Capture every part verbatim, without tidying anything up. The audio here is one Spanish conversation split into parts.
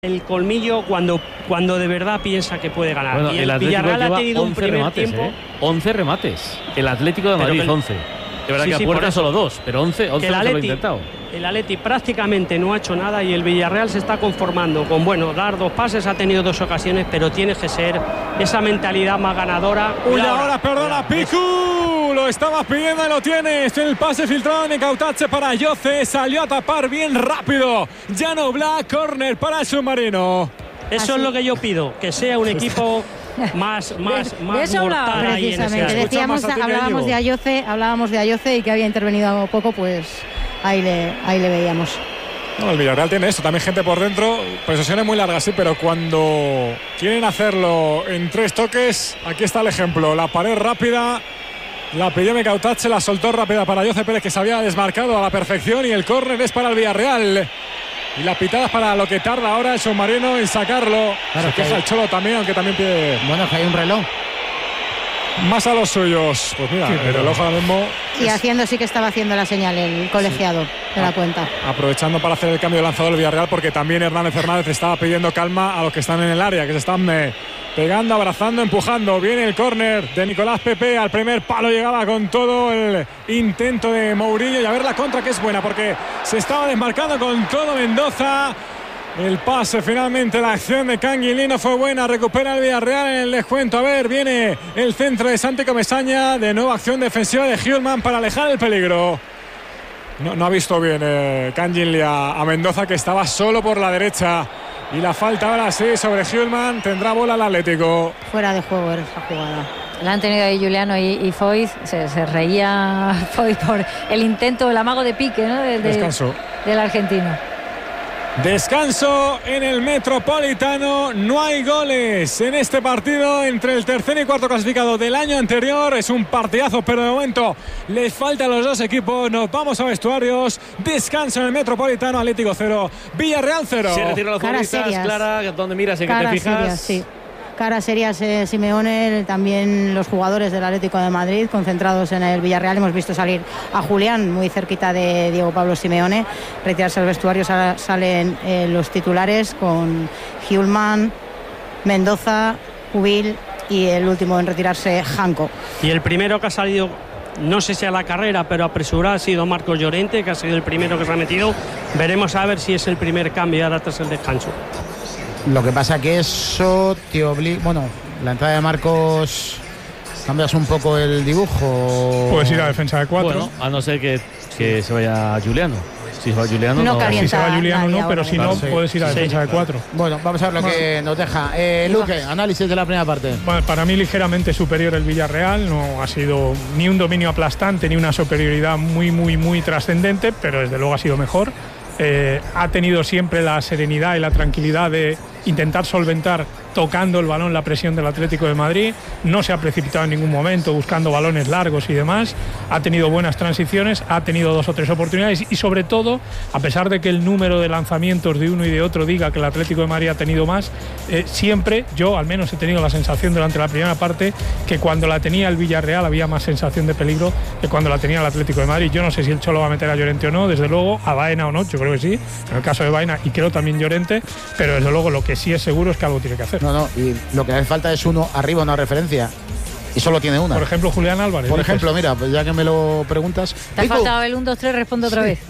el colmillo cuando, cuando de verdad piensa que puede ganar. Bueno, y el, el Villarreal ha tenido un primer remates, tiempo. ¿eh? once remates. El Atlético de Madrid, once. De verdad sí, que sí, apuerta solo dos, pero once, once el no se lo ha Atleti, intentado. El Atleti prácticamente no ha hecho nada y el Villarreal se está conformando con, bueno, dar dos pases, ha tenido dos ocasiones, pero tiene que ser esa mentalidad más ganadora. Uy, ahora, perdona, Picu, lo estabas pidiendo y lo tienes. El pase filtrado en Cautache para Yoce, salió a tapar bien rápido. Llano Black, córner para el submarino. Eso Así. es lo que yo pido, que sea un equipo más, más, de, más de eso mortal ahí en ese Decíamos, hablábamos de Ayoce, hablábamos de Ayoce y que había intervenido poco, pues ahí le, ahí le veíamos. No, el Villarreal tiene eso, también gente por dentro, posesiones muy largas, sí, pero cuando quieren hacerlo en tres toques, aquí está el ejemplo, la pared rápida, la pidió Mecautache, la soltó rápida para Yoce Pérez, que se había desmarcado a la perfección, y el córner es para el Villarreal. Y la pitada para lo que tarda ahora el submarino en sacarlo. Claro, se queja el Cholo también, aunque también pide. Bueno, que hay un reloj. Más a los suyos. Pues mira, sí, el reloj ahora mismo. Y es... haciendo, sí que estaba haciendo la señal el colegiado sí. de la ah, cuenta. Aprovechando para hacer el cambio de lanzador del Villarreal, porque también Hernández Hernández estaba pidiendo calma a los que están en el área, que se están eh, pegando, abrazando, empujando. Viene el córner de Nicolás Pepe. Al primer palo llegaba con todo el intento de Mourinho. Y a ver la contra, que es buena, porque se estaba desmarcando con todo Mendoza. El pase finalmente, la acción de Canguilino fue buena, recupera el Villarreal en el descuento. A ver, viene el centro de Santi Comesaña, de nuevo acción defensiva de Hjulman para alejar el peligro. No, no ha visto bien eh, Canguilino a, a Mendoza, que estaba solo por la derecha. Y la falta ahora sí sobre Hjulman, tendrá bola el Atlético. Fuera de juego esa jugada. La han tenido ahí Juliano y, y Foyt, se, se reía Foyt por el intento, el amago de pique, ¿no? De, de, Descanso. Del argentino. Descanso en el Metropolitano, no hay goles en este partido entre el tercer y cuarto clasificado del año anterior. Es un partidazo, pero de momento les falta a los dos equipos. Nos vamos a vestuarios. Descanso en el Metropolitano, Atlético cero, Villarreal cero. Se retiran los futbolistas, Clara, ¿dónde miras? ¿En qué te fijas? Serias, sí. Caras serias, eh, Simeone, también los jugadores del Atlético de Madrid concentrados en el Villarreal. Hemos visto salir a Julián muy cerquita de Diego Pablo Simeone, retirarse al vestuario. Salen eh, los titulares con Hjulman, Mendoza, Ubil y el último en retirarse, Janko. Y el primero que ha salido, no sé si a la carrera, pero apresurado, ha sido Marcos Llorente, que ha sido el primero que se ha metido. Veremos a ver si es el primer cambio ahora tras el descanso. Lo que pasa que eso te obliga. Bueno, la entrada de Marcos, cambias un poco el dibujo. Puedes ir a defensa de cuatro. Bueno, a no ser que, que se vaya Juliano. Si se va Juliano, no. no si se va Juliano, no, pero si claro, no, sí. puedes ir a defensa sí, de cuatro. Bueno, vamos a ver lo bueno. que nos deja. Eh, Luque, análisis de la primera parte. Bueno, para mí, ligeramente superior el Villarreal. No ha sido ni un dominio aplastante ni una superioridad muy, muy, muy trascendente, pero desde luego ha sido mejor. Eh, ha tenido siempre la serenidad y la tranquilidad de intentar solventar tocando el balón la presión del Atlético de Madrid. No se ha precipitado en ningún momento buscando balones largos y demás. Ha tenido buenas transiciones, ha tenido dos o tres oportunidades y sobre todo, a pesar de que el número de lanzamientos de uno y de otro diga que el Atlético de Madrid ha tenido más, eh, siempre, yo al menos he tenido la sensación durante la primera parte que cuando la tenía el Villarreal había más sensación de peligro que cuando la tenía el Atlético de Madrid. Yo no sé si el Cholo va a meter a Llorente o no, desde luego, a Baena o no, yo creo que sí, en el caso de Baena, y creo también Llorente, pero desde luego lo que sí es seguro es que algo tiene que hacer. No, no, y lo que hace falta es uno arriba, una referencia. Y solo tiene una. Por ejemplo, Julián Álvarez. Por dices. ejemplo, mira, pues ya que me lo preguntas. Te ha faltado el uno, dos, tres, responde otra sí. vez.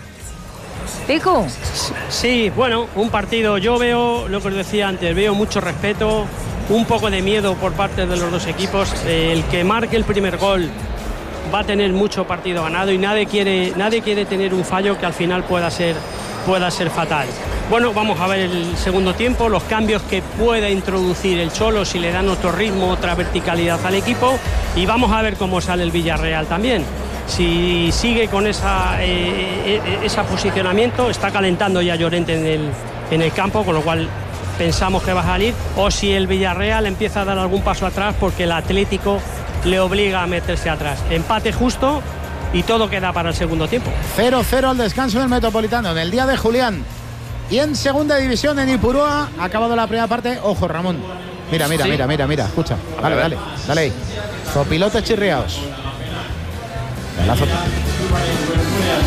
Pico. Sí, bueno, un partido, yo veo lo que os decía antes, veo mucho respeto, un poco de miedo por parte de los dos equipos. El que marque el primer gol va a tener mucho partido ganado y nadie quiere, nadie quiere tener un fallo que al final pueda ser, pueda ser fatal. Bueno, vamos a ver el segundo tiempo, los cambios que pueda introducir el Cholo, si le dan otro ritmo, otra verticalidad al equipo, y vamos a ver cómo sale el Villarreal también. Si sigue con esa, eh, ese posicionamiento, está calentando ya Llorente en el, en el campo, con lo cual pensamos que va a salir, o si el Villarreal empieza a dar algún paso atrás porque el Atlético le obliga a meterse atrás. Empate justo y todo queda para el segundo tiempo. cero cero al descanso del Metropolitano, en el día de Julián. Y en segunda división, en Ipurúa, ha acabado la primera parte. Ojo, Ramón. Mira, mira, sí. mira, mira, mira, escucha. Dale, dale, dale ahí. Zopilotes chirriaos.